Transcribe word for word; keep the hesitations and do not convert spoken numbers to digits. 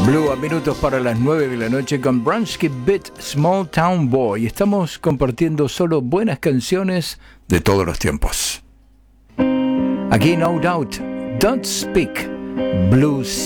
Blue a minutos para las nueve de la noche con Bronski Beat, Small Town Boy. Estamos compartiendo solo buenas canciones de todos los tiempos. Aquí No Doubt, Don't Speak, Blues.